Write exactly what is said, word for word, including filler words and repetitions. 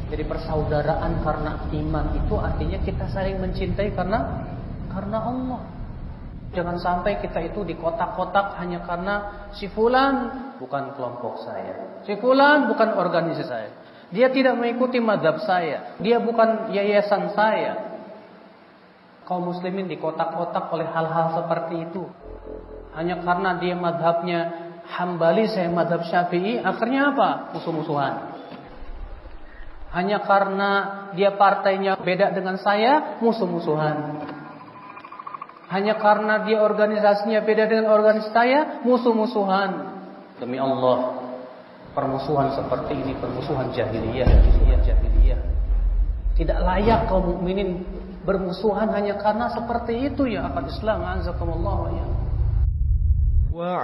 Jadi persaudaraan karena iman itu artinya kita saling mencintai karena karena Allah. Jangan sampai kita itu di kotak-kotak hanya karena si fulan bukan kelompok saya, si fulan bukan organisasi saya, dia tidak mengikuti mazhab saya, dia bukan yayasan saya. Kaum muslimin di kotak-kotak oleh hal-hal seperti itu. Hanya karena dia mazhabnya Hambali, saya mazhab Syafi'i, akhirnya apa? Musuh-musuhan. Hanya karena dia partainya beda dengan saya, musuh-musuhan. Hanya karena dia organisasinya beda dengan organisasi saya, musuh-musuhan. Demi Allah, permusuhan seperti ini permusuhan jahiliyah, jahiliyah, jahiliyah. Tidak layak kaum mukminin bermusuhan hanya karena seperti itu ya akal Islam. Azakumullah wa ya.